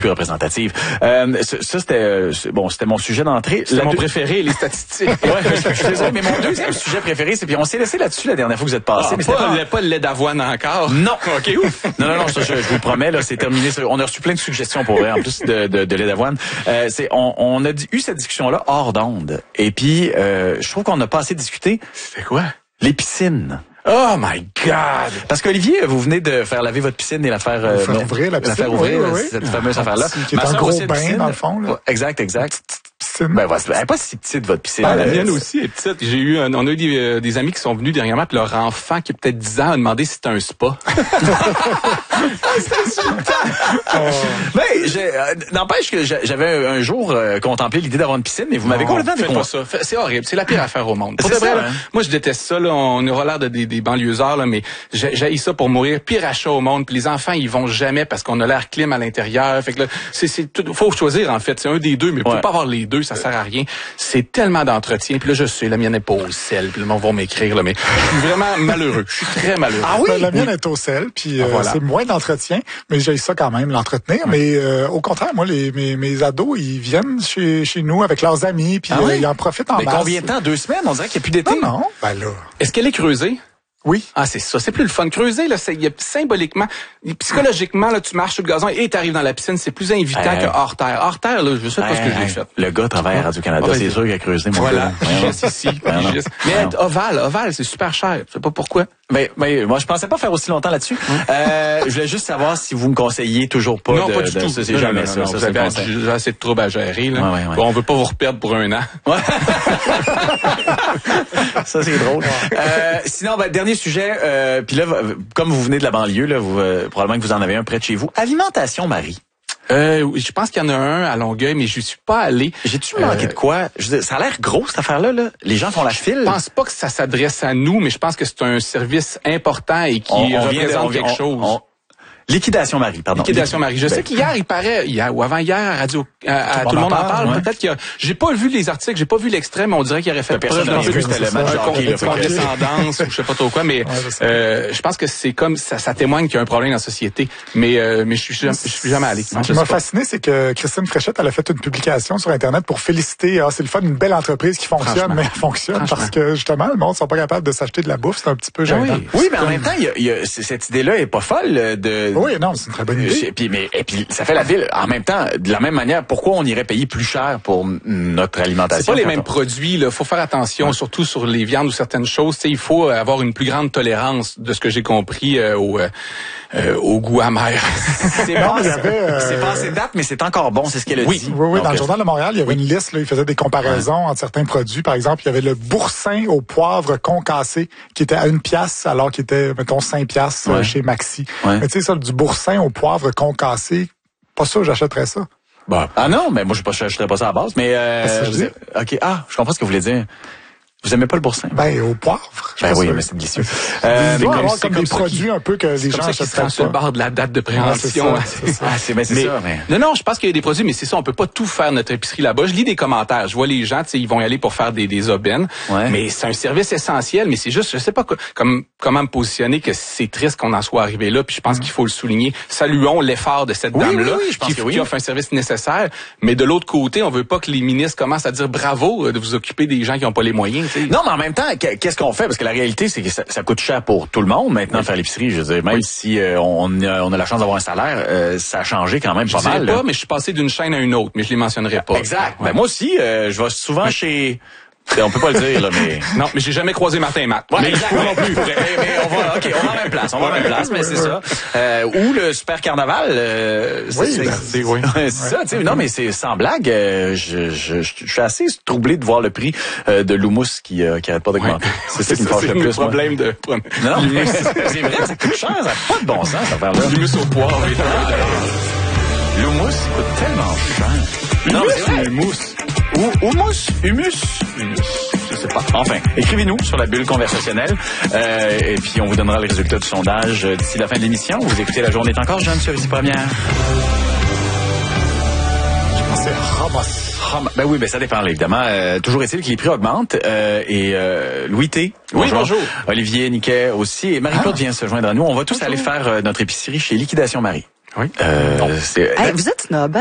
plus représentative. Ça c'était mon sujet d'entrée. C'est mon préféré, les statistiques. Ouais, je suis désolé, mais mon deuxième sujet préféré, c'est puis on s'est laissé là-dessus la dernière fois que vous êtes passé, mais pas le lait d'avoine encore. Non. OK, ouf. Non, ça, je vous promets, là, c'est terminé. On a reçu plein de suggestions pour vrai, en plus de lait d'avoine. On a eu cette discussion-là hors d'onde. Et puis, je trouve qu'on n'a pas assez discuté. C'est quoi? Les piscines. Oh my God! Parce qu'Olivier, vous venez de faire laver votre piscine et la faire ouvrir la piscine. La faire ouvrir, oui. cette fameuse affaire-là. Qui est un gros bain, dans le fond. Là. Exact. Piscine. Ben, elle est pas si petite, votre piscine. La mienne aussi est petite. On a eu des amis qui sont venus dernièrement, puis leur enfant, qui a peut-être 10 ans, a demandé si c'était un spa. C'est insultant! N'empêche que j'avais un jour contemplé l'idée d'avoir une piscine, mais vous m'avez complètement déconseillé. Faites pas ça. C'est horrible. C'est la pire affaire au monde. Pour de vrai, moi, je déteste ça. Là. On aura l'air de des banlieusards, là, mais j'haïs ça pour mourir. Pire achat au monde. Puis les enfants, ils vont jamais parce qu'on a l'air clim à l'intérieur. Fait que là, faut choisir, en fait. C'est un des deux, mais vous pouvez pas avoir les deux, ça sert à rien. C'est tellement d'entretien. Puis là, je sais, la mienne n'est pas au sel. Puis le monde va m'écrire, là, mais je suis vraiment malheureux. Je suis très malheureux. Ah oui? La mienne est au sel, puis c'est moins d'entretien, mais j'ai ça quand même, l'entretenir. Mais au contraire, moi, mes ados, ils viennent chez nous avec leurs amis, puis ils en profitent en masse. Mais combien de temps? 2 semaines? On dirait qu'il n'y a plus d'été. Non. Ben là. Est-ce qu'elle est creusée? Oui. Ah, c'est ça. C'est plus le fun. Creuser, là, symboliquement, psychologiquement, là, tu marches sur le gazon et t'arrives dans la piscine. C'est plus invitant que hors terre. Hors terre, là, je sais pas ce que j'ai fait. Le gars travaille à Radio-Canada. C'est sûr qu'il a creusé, mon Voilà. Pigiste ici. Mais ovale, c'est super cher. Je sais pas pourquoi. Mais moi, je pensais pas faire aussi longtemps là-dessus. Je voulais juste savoir si vous me conseillez toujours pas. Non, pas du tout. Ça, c'est jamais ça. J'ai assez de troubles à gérer, là. Ouais. Bon, on veut pas vous reperdre pour 1 an. Ouais. Ça, c'est drôle. Sinon, dernier sujet, puis là, comme vous venez de la banlieue, là, probablement que vous en avez un près de chez vous. Alimentation Marie. Je pense qu'il y en a un à Longueuil, mais je suis pas allé. J'ai-tu manqué de quoi? Ça a l'air gros, cette affaire-là, là. Les gens font la file. Je pense pas que ça s'adresse à nous, mais je pense que c'est un service important et qui représente quelque chose. Liquidation Marie, pardon. Liquidation Marie. Je sais qu'hier, il paraît, ou avant-hier, à Radio, tout le monde en parle. Ouais. Peut-être qu'il y a, j'ai pas vu les articles, j'ai pas vu l'extrait, mais on dirait qu'il aurait fait preuve d'un peu de condescendance ou je sais pas trop quoi, mais, je pense que c'est comme, ça témoigne qu'il y a un problème dans la société. Mais je suis jamais allé. Ce qui m'a fasciné, c'est que Christine Fréchette, elle a fait une publication sur Internet pour féliciter, c'est le fun, une belle entreprise qui fonctionne, mais elle fonctionne parce que, justement, le monde ne sont pas capables de s'acheter de la bouffe, c'est un petit peu gênant. Oui, mais en même temps, cette idée-là est pas folle de... Oui, non, c'est une très bonne idée. Et puis ça fait la ville. En même temps, de la même manière, pourquoi on irait payer plus cher pour notre alimentation? C'est pas les mêmes produits, là. Faut faire attention, surtout sur les viandes ou certaines choses. Tu sais, il faut avoir une plus grande tolérance, de ce que j'ai compris, au goût amer. C'est passé de date, mais c'est encore bon, c'est ce qu'elle a dit. Oui, dans le Journal de Montréal, il y avait une liste, là, il faisait des comparaisons entre certains produits. Par exemple, il y avait le boursin au poivre concassé, qui était à 1 pièce, alors qu'il était, mettons, 5 piastres chez Maxi. Ouais. Mais tu sais, ça, du boursin au poivre concassé, pas sûr, j'achèterais ça. Bon. Ah non, mais moi, je n'achèterais pas ça à la base, mais... OK, je comprends ce que vous voulez dire. Vous aimez pas le boursin? Au poivre. Oui, mais c'est délicieux. C'est comme des produits un peu que les gens achèteraient pas. Sur le bord de la date de préhension. C'est ça. Non, je pense qu'il y a des produits, mais c'est ça, on peut pas tout faire notre épicerie là-bas. Je lis des commentaires, je vois les gens, tu sais, ils vont y aller pour faire des aubaines. Ouais. Mais c'est un service essentiel, mais c'est juste, je sais pas comment me positionner que c'est triste qu'on en soit arrivé là, puis je pense qu'il faut le souligner. Saluons l'effort de cette dame-là, qui offre un service nécessaire, mais de l'autre côté, on veut pas que les ministres commencent à dire bravo de vous occuper des gens qui ont pas les moyens. Non, mais en même temps, qu'est-ce qu'on fait? Parce que la réalité, c'est que ça coûte cher pour tout le monde maintenant faire l'épicerie. Je veux dire, même si on a la chance d'avoir un salaire, ça a changé quand même pas mal. Je sais pas, mais je suis passé d'une chaîne à une autre, mais je les mentionnerai pas. Exact. Ben moi aussi, je vais souvent chez... On peut pas le dire, là, mais... Non, mais j'ai jamais croisé Martin et Matt. Ouais, exactement non plus. mais on va en même place. Mais c'est ça. Ou le Super Carnaval. C'est ça, tu sais. Non, mais c'est sans blague. Je suis assez troublé de voir le prix de l'houmous qui arrête pas d'augmenter. C'est ça qui me fâche le plus. C'est le problème de... Non, c'est vrai, ça coûte cher. Ça n'a pas de bon sens, cette affaire-là. L'houmous au poivre. L'houmous coûte tellement cher. Non, c'est l'humus. Humus. Je sais pas. Enfin, écrivez-nous sur la bulle conversationnelle et puis on vous donnera le résultat du sondage d'ici la fin de l'émission. Vous écoutez La Journée est encore jeune sur Ici Première. Je pensais Ramos. Ben oui, ça dépend, évidemment. Toujours est-il que les prix augmentent et Louis T. Oui, bonjour. Olivier Niquet aussi. Et Marie-Claude vient se joindre à nous. On va tous aller faire notre épicerie chez Liquidation Marie. Oui. Vous êtes snob.